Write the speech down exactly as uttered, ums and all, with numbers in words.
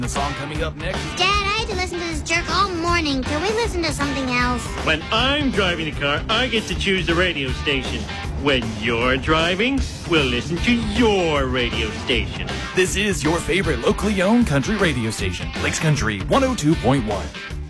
The song coming up next. Dad, I had to listen to this jerk all morning. Can we listen to something else? When I'm driving the car, I get to choose the radio station. When you're driving, we'll listen to your radio station. This is your favorite locally owned country radio station, Lakes Country one oh two point one.